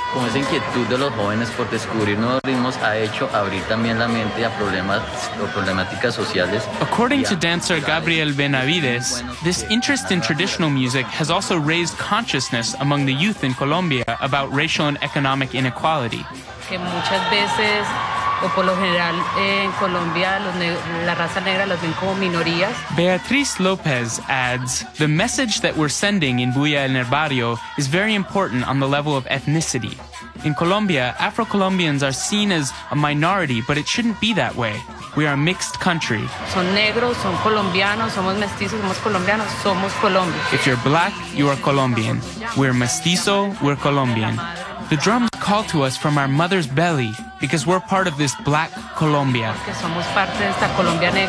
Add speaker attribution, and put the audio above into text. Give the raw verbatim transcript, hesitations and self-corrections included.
Speaker 1: Como esa inquietud de los jóvenes por descubrir nuevos ritmos ha hecho abrir también la mente a problemas o problemáticas sociales.
Speaker 2: According to dancer Gabriel Benavides, this interest in traditional music has also raised consciousness among the youth in Colombia about racial and economic inequality.
Speaker 3: Que muchas veces, o por lo general eh, en Colombia, los la raza negra los ven como minorías.
Speaker 2: Beatriz Lopez adds, the message that we're sending in Bulla en el Barrio is very important on the level of ethnicity. In Colombia, Afro-Colombians are seen as a minority, but it shouldn't be that way. We are a mixed country.
Speaker 3: Son negros, son colombianos, somos mestizos, somos colombianos, somos Colombia.
Speaker 2: If you're black, you are Colombian. We're mestizo, we're Colombian. The drums call to us from our mother's belly because we're part of this black Colombia.
Speaker 3: Porque somos parte de esta Colombia negra.